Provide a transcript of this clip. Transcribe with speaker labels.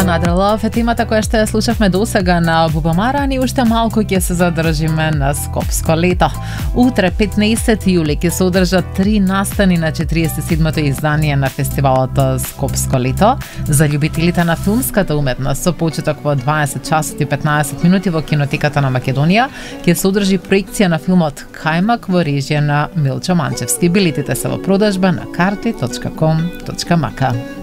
Speaker 1: Another Love е темата која што ја слушавме досега на Бубамара, ни уште малку ќе се задржиме на Скопско лето. Утре, 15 јули, ќе се одржат 3 настани на 47-то издание на фестивалот Скопско лето за љубителите на филмската уметност со почеток во 20 часот и 15 минути во Кинотеката на Македонија. Ќе се одржи проекција на филмот Кајмак во режија на Милчо Манчевски. Билетите се во продажба на karti.com.mk.